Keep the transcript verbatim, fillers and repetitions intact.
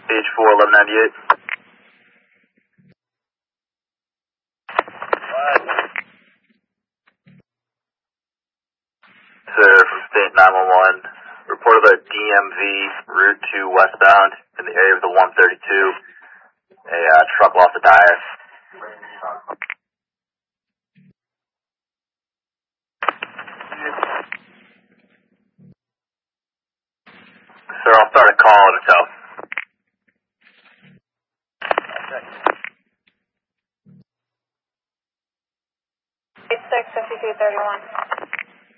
H four eleven ninety-eight. Sir, from State nine one one, reported a D M V Route two westbound in the area of the one thirty-two. A uh, truck lost a tire. Sir, I'll start a call in a tow. eight six fifty-two thirty-one.